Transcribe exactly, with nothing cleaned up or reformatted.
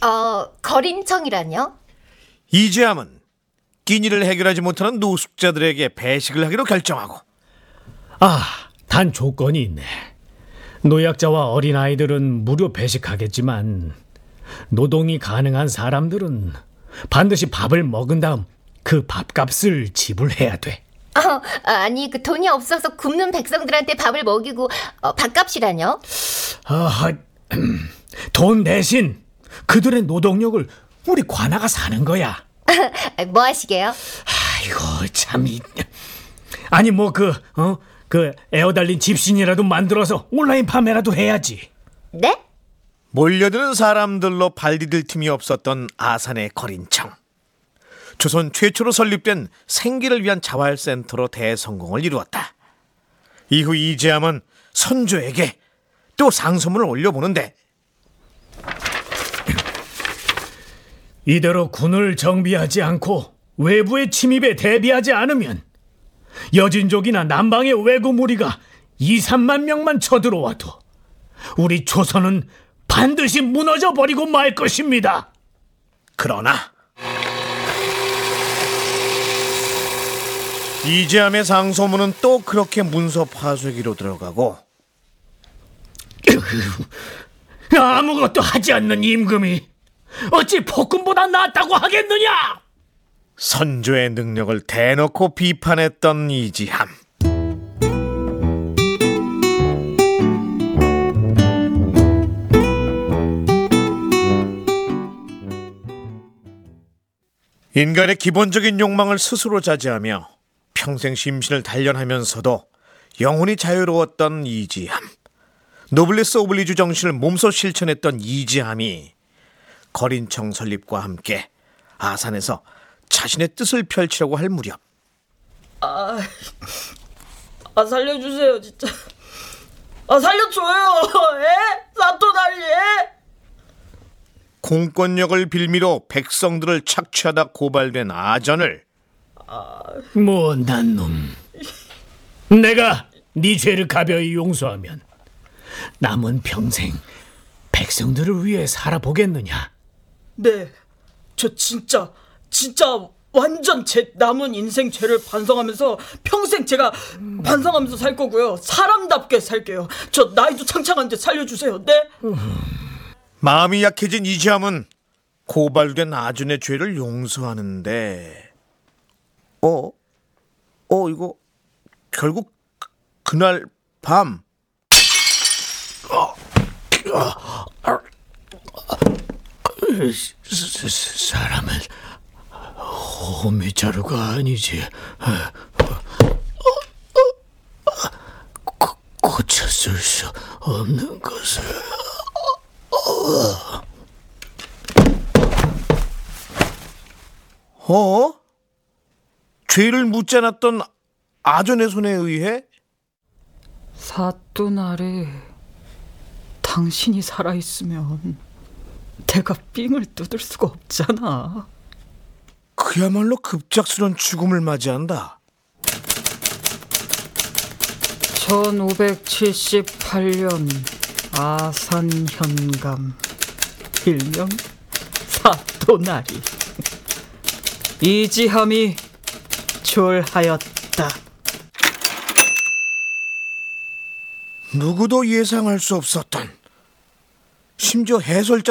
어, 거린청이라뇨? 이재함은 끼니를 해결하지 못하는 노숙자들에게 배식을 하기로 결정하고, 아, 단 조건이 있네. 노약자와 어린아이들은 무료 배식하겠지만 노동이 가능한 사람들은 반드시 밥을 먹은 다음 그 밥값을 지불해야 돼. 어, 아니 그 돈이 없어서 굶는 백성들한테 밥을 먹이고 어, 밥값이라뇨? 아, 돈 대신 그들의 노동력을 우리 관아가 사는 거야. 뭐 하시게요? 아이고 참. 아니 뭐 그 어? 그 에어달린 집신이라도 만들어서 온라인 판매라도 해야지. 네? 몰려드는 사람들로 발 디딜 틈이 없었던 아산의 거린청. 조선 최초로 설립된 생계를 위한 자활센터로 대성공을 이루었다. 이후 이재함은 선조에게 또 상소문을 올려보는데, 이대로 군을 정비하지 않고 외부의 침입에 대비하지 않으면 여진족이나 남방의 왜구 무리가 이삼만 명만 쳐들어와도 우리 조선은 반드시 무너져 버리고 말 것입니다. 그러나 이재함의 상소문은 또 그렇게 문서 파쇄기로 들어가고, 아무것도 하지 않는 임금이 어찌 폭군보다 낫다고 하겠느냐? 선조의 능력을 대놓고 비판했던 이지함. 인간의 기본적인 욕망을 스스로 자제하며 평생 심신을 단련하면서도 영혼이 자유로웠던 이지함. 노블레스 오블리주 정신을 몸소 실천했던 이지함이 거린청 설립과 함께 아산에서 자신의 뜻을 펼치려고 할 무렵, 아, 아 살려주세요 진짜. 아 살려줘요. 에? 사토다리 에? 공권력을 빌미로 백성들을 착취하다 고발된 아전을 못난 놈, 내가 네 죄를 가벼이 용서하면 남은 평생 백성들을 위해 살아보겠느냐? 네, 저 진짜 진짜 완전 제 남은 인생 죄를 반성하면서 평생 제가 반성하면서 살 거고요. 사람답게 살게요. 저 나이도 창창한데 살려주세요. 네? 마음이 약해진 이지함은 고발된 아전의 죄를 용서하는데, 어? 어 이거 결국 그- 그날 밤 어, 어, 사람은 호미자루가 아니지. 고, 고쳤을 수 없는 것을. 어? 죄를 묻지 않았던 아전의 손에 의해? 사또나리, 당신이 살아있으면 내가 삥을 뜯을 수가 없잖아. 그야말로 급작스런 죽음을 맞이한다. 천오백칠십팔 년 아산 현감, 일명 사또나리. 이지함이 졸하였다. 누구도 예상할 수 없었던, 심지어 해설자